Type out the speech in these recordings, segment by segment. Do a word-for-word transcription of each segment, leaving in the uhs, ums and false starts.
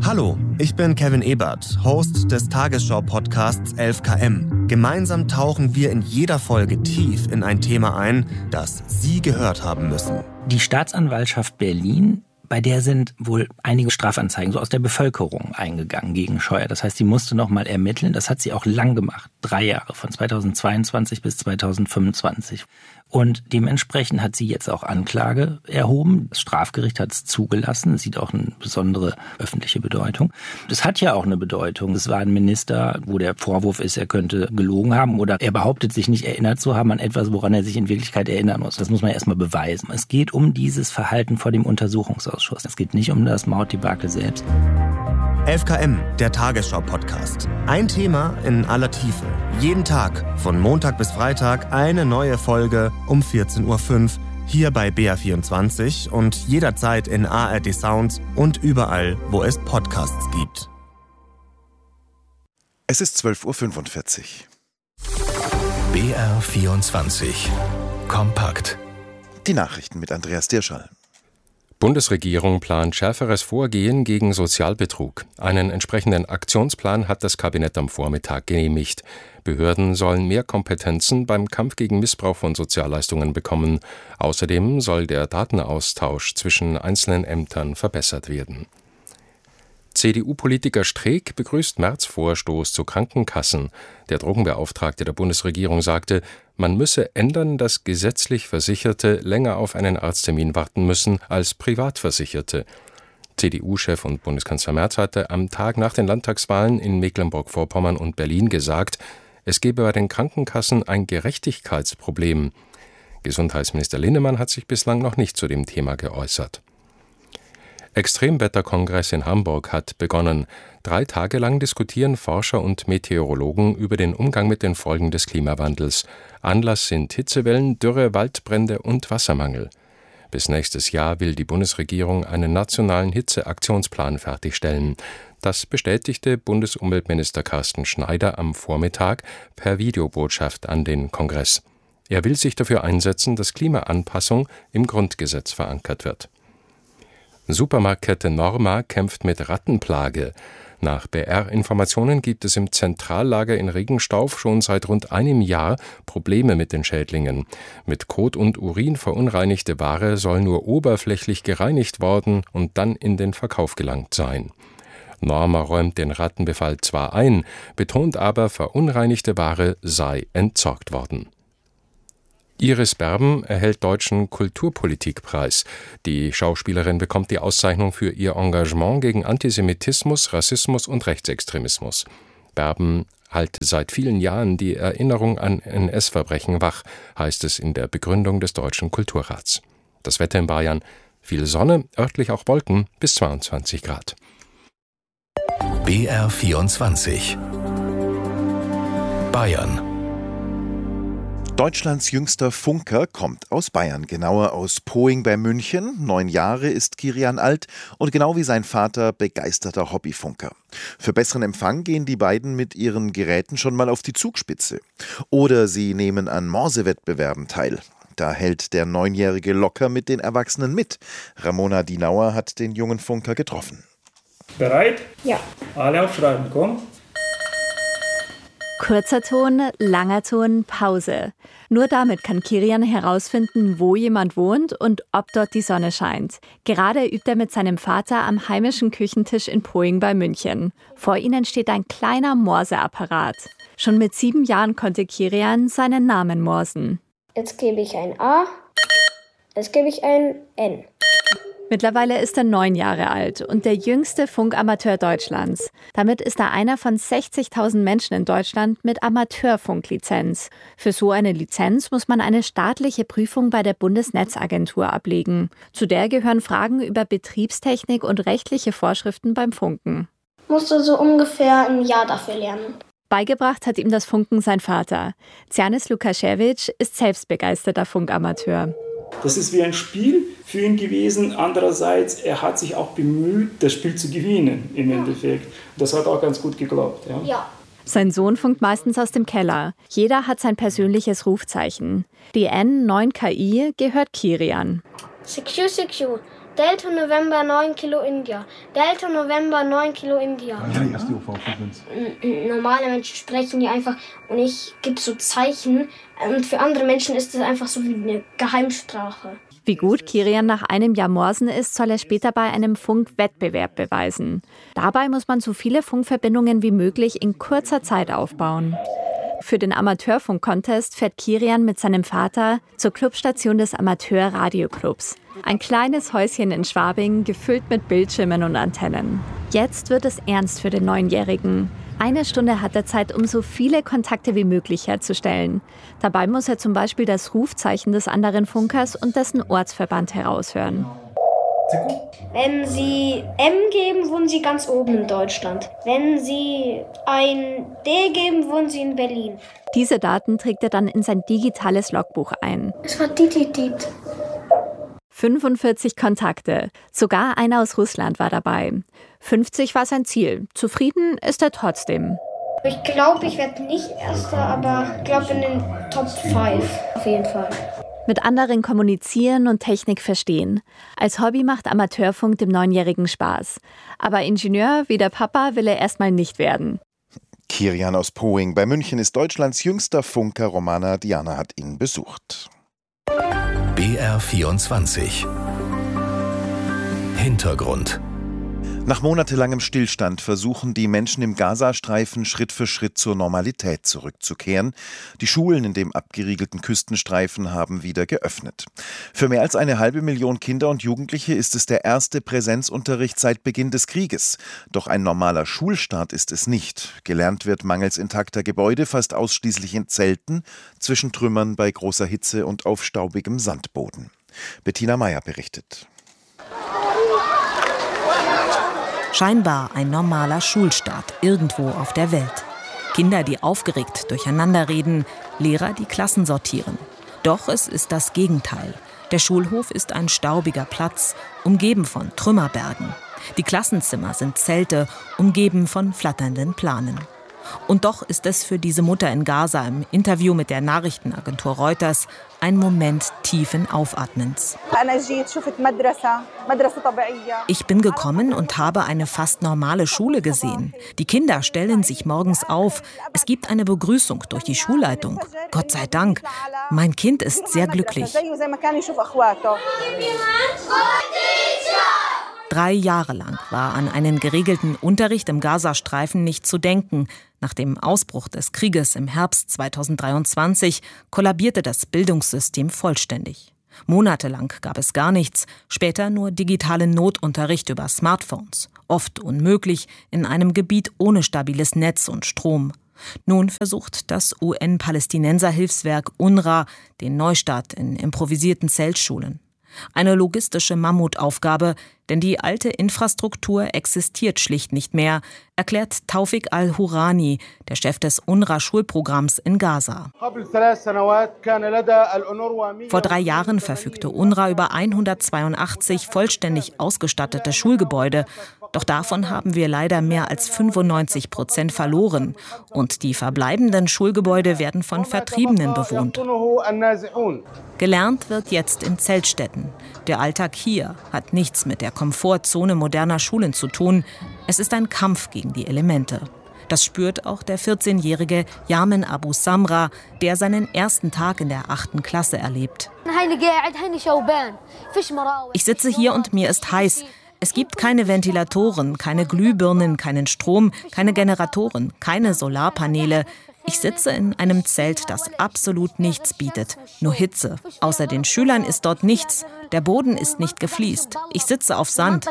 Hallo, ich bin Kevin Ebert, Host des Tagesschau-Podcasts elf K M. Gemeinsam tauchen wir in jeder Folge tief in ein Thema ein, das Sie gehört haben müssen. Die Staatsanwaltschaft Berlin, bei der sind wohl einige Strafanzeigen so aus der Bevölkerung eingegangen gegen Scheuer. Das heißt, sie musste noch mal ermitteln. Das hat sie auch lang gemacht. Drei Jahre, von zweitausendzweiundzwanzig bis zweitausendfünfundzwanzig. Und dementsprechend hat sie jetzt auch Anklage erhoben. Das Strafgericht hat es zugelassen. Das sieht auch eine besondere öffentliche Bedeutung. Das hat ja auch eine Bedeutung. Es war ein Minister, wo der Vorwurf ist, er könnte gelogen haben oder er behauptet, sich nicht erinnert zu haben an etwas, woran er sich in Wirklichkeit erinnern muss. Das muss man erstmal beweisen. Es geht um dieses Verhalten vor dem Untersuchungsausschuss. Es geht nicht um das Mautdebakel selbst. elf K M, der Tagesschau-Podcast. Ein Thema in aller Tiefe. Jeden Tag, von Montag bis Freitag, eine neue Folge um vierzehn Uhr fünf hier bei B R vierundzwanzig und jederzeit in A R D Sound und überall, wo es Podcasts gibt. Es ist zwölf Uhr fünfundvierzig. B R vierundzwanzig. Kompakt. Die Nachrichten mit Andreas Dirschall. Bundesregierung plant schärferes Vorgehen gegen Sozialbetrug. Einen entsprechenden Aktionsplan hat das Kabinett am Vormittag genehmigt. Behörden sollen mehr Kompetenzen beim Kampf gegen Missbrauch von Sozialleistungen bekommen. Außerdem soll der Datenaustausch zwischen einzelnen Ämtern verbessert werden. C D U-Politiker Streeck begrüßt Merz' Vorstoß zu Krankenkassen. Der Drogenbeauftragte der Bundesregierung sagte, man müsse ändern, dass gesetzlich Versicherte länger auf einen Arzttermin warten müssen als Privatversicherte. C D U-Chef und Bundeskanzler Merz hatte am Tag nach den Landtagswahlen in Mecklenburg-Vorpommern und Berlin gesagt, es gebe bei den Krankenkassen ein Gerechtigkeitsproblem. Gesundheitsminister Linnemann hat sich bislang noch nicht zu dem Thema geäußert. Extremwetterkongress in Hamburg hat begonnen. Drei Tage lang diskutieren Forscher und Meteorologen über den Umgang mit den Folgen des Klimawandels. Anlass sind Hitzewellen, Dürre, Waldbrände und Wassermangel. Bis nächstes Jahr will die Bundesregierung einen nationalen Hitzeaktionsplan fertigstellen. Das bestätigte Bundesumweltminister Carsten Schneider am Vormittag per Videobotschaft an den Kongress. Er will sich dafür einsetzen, dass Klimaanpassung im Grundgesetz verankert wird. Supermarktkette Norma kämpft mit Rattenplage. Nach B R-Informationen gibt es im Zentrallager in Regenstauf schon seit rund einem Jahr Probleme mit den Schädlingen. Mit Kot und Urin verunreinigte Ware soll nur oberflächlich gereinigt worden und dann in den Verkauf gelangt sein. Norma räumt den Rattenbefall zwar ein, betont aber, verunreinigte Ware sei entsorgt worden. Iris Berben erhält Deutschen Kulturpolitikpreis. Die Schauspielerin bekommt die Auszeichnung für ihr Engagement gegen Antisemitismus, Rassismus und Rechtsextremismus. Berben halte seit vielen Jahren die Erinnerung an N S-Verbrechen wach, heißt es in der Begründung des Deutschen Kulturrats. Das Wetter in Bayern: viel Sonne, örtlich auch Wolken, bis zweiundzwanzig Grad. B R vierundzwanzig. Bayern. Deutschlands jüngster Funker kommt aus Bayern, genauer aus Poing bei München. Neun Jahre ist Kirian alt und genau wie sein Vater begeisterter Hobbyfunker. Für besseren Empfang gehen die beiden mit ihren Geräten schon mal auf die Zugspitze. Oder sie nehmen an Morsewettbewerben teil. Da hält der Neunjährige locker mit den Erwachsenen mit. Ramona Dinauer hat den jungen Funker getroffen. Bereit? Ja. Alle aufschreiben, komm. Kurzer Ton, langer Ton, Pause. Nur damit kann Kirian herausfinden, wo jemand wohnt und ob dort die Sonne scheint. Gerade übt er mit seinem Vater am heimischen Küchentisch in Poing bei München. Vor ihnen steht ein kleiner Morseapparat. Schon mit sieben Jahren konnte Kirian seinen Namen morsen. Jetzt gebe ich ein A, jetzt gebe ich ein N. Mittlerweile ist er neun Jahre alt und der jüngste Funkamateur Deutschlands. Damit ist er einer von sechzigtausend Menschen in Deutschland mit Amateurfunklizenz. Für so eine Lizenz muss man eine staatliche Prüfung bei der Bundesnetzagentur ablegen. Zu der gehören Fragen über Betriebstechnik und rechtliche Vorschriften beim Funken. Musste so ungefähr ein Jahr dafür lernen. Beigebracht hat ihm das Funken sein Vater. Zjanis Lukaschewitsch ist selbst begeisterter Funkamateur. Das ist wie ein Spiel für ihn gewesen. Andererseits, er hat sich auch bemüht, das Spiel zu gewinnen im Endeffekt. Das hat auch ganz gut geklappt. Ja. Ja. Sein Sohn funkt meistens aus dem Keller. Jeder hat sein persönliches Rufzeichen. Die N neun K I gehört Kirian. Six you, six you. Delta November neun Kilo India. Delta November neun Kilo India. Normale Menschen sprechen ja einfach und ich gebe so Zeichen. Und für andere Menschen ist es einfach so wie eine Geheimsprache. Wie gut Kirian nach einem Jahr Morsen ist, soll er später bei einem Funkwettbewerb beweisen. Dabei muss man so viele Funkverbindungen wie möglich in kurzer Zeit aufbauen. Für den Amateurfunk-Contest fährt Kirian mit seinem Vater zur Clubstation des Amateur-Radioclubs. Ein kleines Häuschen in Schwabing, gefüllt mit Bildschirmen und Antennen. Jetzt wird es ernst für den Neunjährigen. Eine Stunde hat er Zeit, um so viele Kontakte wie möglich herzustellen. Dabei muss er zum Beispiel das Rufzeichen des anderen Funkers und dessen Ortsverband heraushören. Wenn Sie M geben, wohnen Sie ganz oben in Deutschland. Wenn Sie ein D geben, wohnen Sie in Berlin. Diese Daten trägt er dann in sein digitales Logbuch ein. Es war Dititit. fünfundvierzig Kontakte, sogar einer aus Russland war dabei. fünfzig war sein Ziel. Zufrieden ist er trotzdem. Ich glaube, ich werde nicht Erster, aber ich glaube in den Top fünf auf jeden Fall. Mit anderen kommunizieren und Technik verstehen. Als Hobby macht Amateurfunk dem Neunjährigen Spaß. Aber Ingenieur wie der Papa will er erstmal nicht werden. Kirian aus Poing bei München ist Deutschlands jüngster Funker. Romana Diana hat ihn besucht. B R vierundzwanzig Hintergrund. Nach monatelangem Stillstand versuchen die Menschen im Gazastreifen Schritt für Schritt zur Normalität zurückzukehren. Die Schulen in dem abgeriegelten Küstenstreifen haben wieder geöffnet. Für mehr als eine halbe Million Kinder und Jugendliche ist es der erste Präsenzunterricht seit Beginn des Krieges. Doch ein normaler Schulstart ist es nicht. Gelernt wird mangels intakter Gebäude fast ausschließlich in Zelten, zwischen Trümmern bei großer Hitze und auf staubigem Sandboden. Bettina Meyer berichtet. Scheinbar ein normaler Schulstart irgendwo auf der Welt. Kinder, die aufgeregt durcheinander reden, Lehrer, die Klassen sortieren. Doch es ist das Gegenteil. Der Schulhof ist ein staubiger Platz, umgeben von Trümmerbergen. Die Klassenzimmer sind Zelte, umgeben von flatternden Planen. Und doch ist es für diese Mutter in Gaza im Interview mit der Nachrichtenagentur Reuters ein Moment tiefen Aufatmens. Ich bin gekommen und habe eine fast normale Schule gesehen. Die Kinder stellen sich morgens auf. Es gibt eine Begrüßung durch die Schulleitung. Gott sei Dank. Mein Kind ist sehr glücklich. Drei Jahre lang war an einen geregelten Unterricht im Gazastreifen nicht zu denken. Nach dem Ausbruch des Krieges im Herbst zweitausenddreiundzwanzig kollabierte das Bildungssystem vollständig. Monatelang gab es gar nichts, später nur digitalen Notunterricht über Smartphones. Oft unmöglich in einem Gebiet ohne stabiles Netz und Strom. Nun versucht das U N-Palästinenser-Hilfswerk UNRWA den Neustart in improvisierten Zeltschulen. Eine logistische Mammutaufgabe, denn die alte Infrastruktur existiert schlicht nicht mehr, erklärt Taufik al-Hurani, der Chef des UNRWA-Schulprogramms in Gaza. Vor drei Jahren verfügte UNRWA über hundertzweiundachtzig vollständig ausgestattete Schulgebäude. Doch davon haben wir leider mehr als fünfundneunzig Prozent verloren. Und die verbleibenden Schulgebäude werden von Vertriebenen bewohnt. Gelernt wird jetzt in Zeltstätten. Der Alltag hier hat nichts mit der Komfortzone moderner Schulen zu tun. Es ist ein Kampf gegen die Elemente. Das spürt auch der vierzehnjährige Yamin Abu Samra, der seinen ersten Tag in der achten Klasse erlebt. Ich sitze hier und mir ist heiß. Es gibt keine Ventilatoren, keine Glühbirnen, keinen Strom, keine Generatoren, keine Solarpaneele. Ich sitze in einem Zelt, das absolut nichts bietet, nur Hitze. Außer den Schülern ist dort nichts. Der Boden ist nicht gefliest. Ich sitze auf Sand.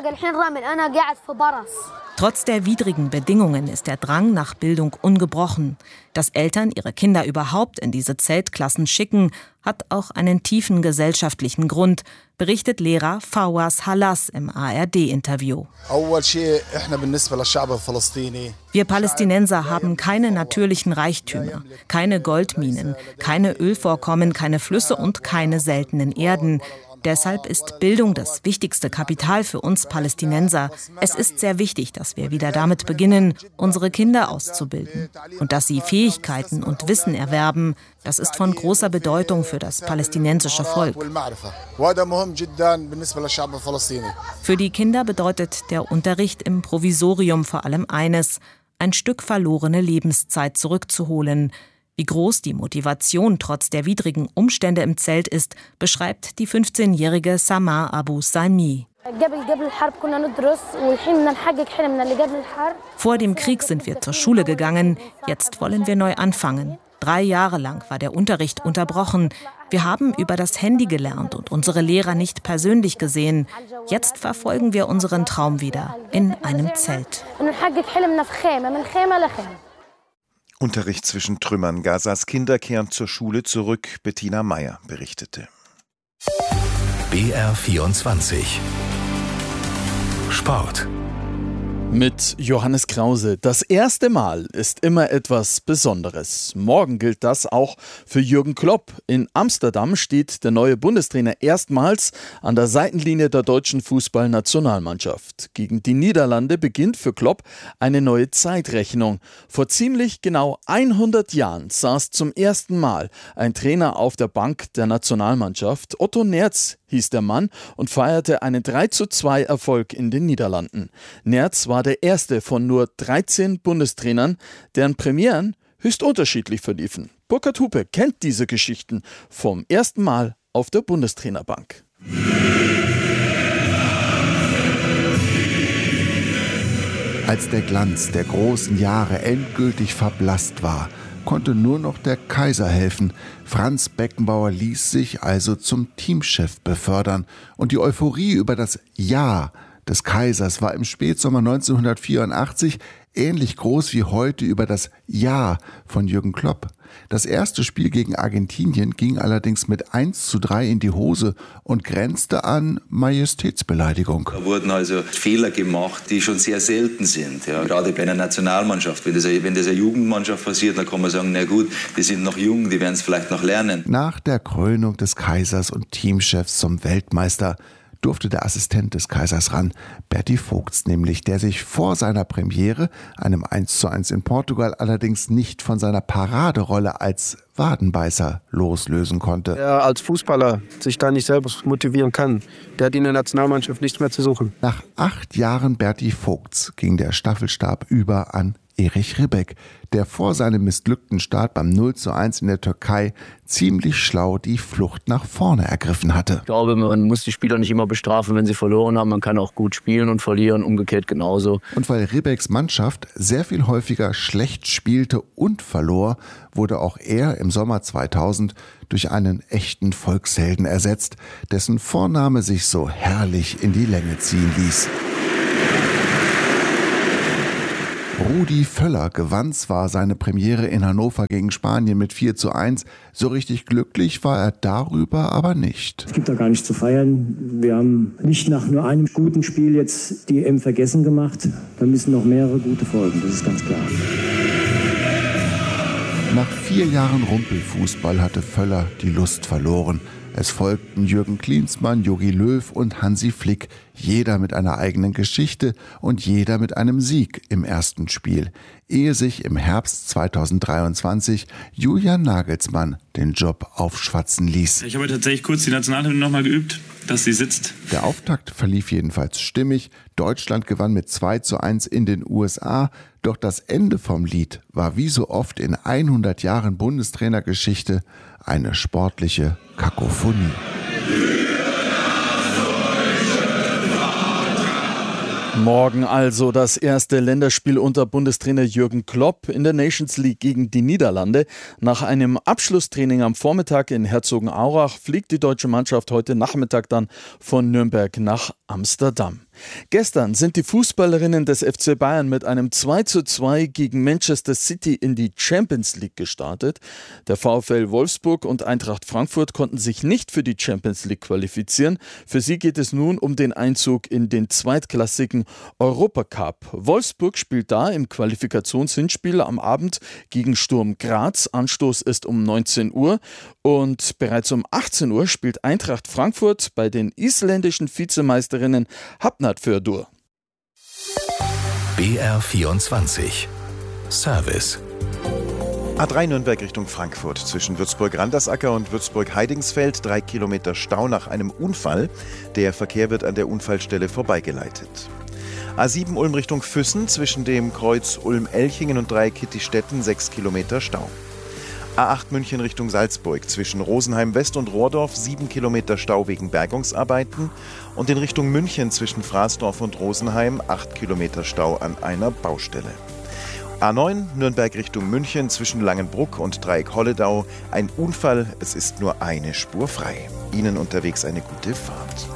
Trotz der widrigen Bedingungen ist der Drang nach Bildung ungebrochen. Dass Eltern ihre Kinder überhaupt in diese Zeltklassen schicken, hat auch einen tiefen gesellschaftlichen Grund, berichtet Lehrer Fawaz Halas im A R D-Interview. Wir Palästinenser haben keine natürlichen Reichtümer, keine Goldminen, keine Ölvorkommen, keine Flüsse und keine seltenen Erden. Deshalb ist Bildung das wichtigste Kapital für uns Palästinenser. Es ist sehr wichtig, dass wir wieder damit beginnen, unsere Kinder auszubilden. Und dass sie Fähigkeiten und Wissen erwerben, das ist von großer Bedeutung für das palästinensische Volk. Für die Kinder bedeutet der Unterricht im Provisorium vor allem eines: ein Stück verlorene Lebenszeit zurückzuholen. Wie groß die Motivation trotz der widrigen Umstände im Zelt ist, beschreibt die fünfzehnjährige Samar Abu Saimi. Vor dem Krieg sind wir zur Schule gegangen, jetzt wollen wir neu anfangen. Drei Jahre lang war der Unterricht unterbrochen. Wir haben über das Handy gelernt und unsere Lehrer nicht persönlich gesehen. Jetzt verfolgen wir unseren Traum wieder in einem Zelt. Unterricht zwischen Trümmern. Gazas Kinder kehren zur Schule zurück. Bettina Meyer berichtete. B R vierundzwanzig Sport. Mit Johannes Krause. Das erste Mal ist immer etwas Besonderes. Morgen gilt das auch für Jürgen Klopp. In Amsterdam steht der neue Bundestrainer erstmals an der Seitenlinie der deutschen Fußballnationalmannschaft. Gegen die Niederlande beginnt für Klopp eine neue Zeitrechnung. Vor ziemlich genau hundert Jahren saß zum ersten Mal ein Trainer auf der Bank der Nationalmannschaft. Otto Nerz hieß der Mann und feierte einen drei zu zwei Erfolg in den Niederlanden. Nerz war der erste von nur dreizehn Bundestrainern, deren Premieren höchst unterschiedlich verliefen. Burkhard Hupe kennt diese Geschichten vom ersten Mal auf der Bundestrainerbank. Als der Glanz der großen Jahre endgültig verblasst war, konnte nur noch der Kaiser helfen. Franz Beckenbauer ließ sich also zum Teamchef befördern. Und die Euphorie über das Ja des Kaisers war im Spätsommer neunzehnhundertvierundachtzig ähnlich groß wie heute über das Ja von Jürgen Klopp. Das erste Spiel gegen Argentinien ging allerdings mit eins zu drei in die Hose und grenzte an Majestätsbeleidigung. Da wurden also Fehler gemacht, die schon sehr selten sind. Ja. Gerade bei einer Nationalmannschaft. Wenn das, wenn das eine Jugendmannschaft passiert, dann kann man sagen, na gut, die sind noch jung, die werden es vielleicht noch lernen. Nach der Krönung des Kaisers und Teamchefs zum Weltmeister durfte der Assistent des Kaisers ran, Berti Vogts nämlich, der sich vor seiner Premiere, einem eins zu eins in Portugal, allerdings nicht von seiner Paraderolle als Wadenbeißer loslösen konnte. Der als Fußballer sich da nicht selber motivieren kann, der hat in der Nationalmannschaft nichts mehr zu suchen. Nach acht Jahren Berti Vogts ging der Staffelstab über an Erich Ribbeck, der vor seinem missglückten Start beim null zu eins in der Türkei ziemlich schlau die Flucht nach vorne ergriffen hatte. Ich glaube, man muss die Spieler nicht immer bestrafen, wenn sie verloren haben. Man kann auch gut spielen und verlieren, umgekehrt genauso. Und weil Ribbecks Mannschaft sehr viel häufiger schlecht spielte und verlor, wurde auch er im Sommer zweitausend durch einen echten Volkshelden ersetzt, dessen Vorname sich so herrlich in die Länge ziehen ließ. Rudi Völler gewann zwar seine Premiere in Hannover gegen Spanien mit vier zu eins, so richtig glücklich war er darüber aber nicht. Es gibt da gar nichts zu feiern. Wir haben nicht nach nur einem guten Spiel jetzt die E M vergessen gemacht. Da müssen noch mehrere gute folgen, das ist ganz klar. Nach vier Jahren Rumpelfußball hatte Völler die Lust verloren. Es folgten Jürgen Klinsmann, Jogi Löw und Hansi Flick, jeder mit einer eigenen Geschichte und jeder mit einem Sieg im ersten Spiel, ehe sich im Herbst zweitausenddreiundzwanzig Julian Nagelsmann den Job aufschwatzen ließ. Ich habe tatsächlich kurz die Nationalhymne nochmal geübt, dass sie sitzt. Der Auftakt verlief jedenfalls stimmig. Deutschland gewann mit zwei zu eins in den U S A. Doch das Ende vom Lied war wie so oft in hundert Jahren Bundestrainergeschichte eine sportliche Kakophonie. Morgen also das erste Länderspiel unter Bundestrainer Jürgen Klopp in der Nations League gegen die Niederlande. Nach einem Abschlusstraining am Vormittag in Herzogenaurach fliegt die deutsche Mannschaft heute Nachmittag dann von Nürnberg nach Amsterdam. Gestern sind die Fußballerinnen des F C Bayern mit einem zwei zu zwei gegen Manchester City in die Champions League gestartet. Der VfL Wolfsburg und Eintracht Frankfurt konnten sich nicht für die Champions League qualifizieren. Für sie geht es nun um den Einzug in den zweitklassigen Europacup. Wolfsburg spielt da im Qualifikationshinspiel am Abend gegen Sturm Graz. Anstoß ist um neunzehn Uhr und bereits um achtzehn Uhr spielt Eintracht Frankfurt bei den isländischen Vizemeisterinnen Hafnarfjörður. B R vierundzwanzig Service. A drei Nürnberg Richtung Frankfurt zwischen Würzburg-Randersacker und Würzburg-Heidingsfeld. Drei Kilometer Stau nach einem Unfall. Der Verkehr wird an der Unfallstelle vorbeigeleitet. A sieben Ulm Richtung Füssen zwischen dem Kreuz Ulm-Elchingen und Dreieck-Kittistetten. Sechs Kilometer Stau. A acht München Richtung Salzburg zwischen Rosenheim West und Rohrdorf. Sieben Kilometer Stau wegen Bergungsarbeiten. Und in Richtung München zwischen Fraßdorf und Rosenheim. Acht Kilometer Stau an einer Baustelle. A neun Nürnberg Richtung München zwischen Langenbruck und Dreieck-Holledau. Ein Unfall, es ist nur eine Spur frei. Ihnen unterwegs eine gute Fahrt.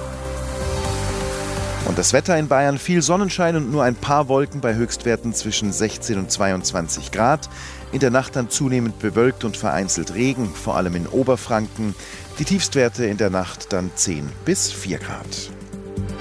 Und das Wetter in Bayern: viel Sonnenschein und nur ein paar Wolken bei Höchstwerten zwischen sechzehn und zweiundzwanzig Grad. In der Nacht dann zunehmend bewölkt und vereinzelt Regen, vor allem in Oberfranken. Die Tiefstwerte in der Nacht dann zehn bis vier Grad.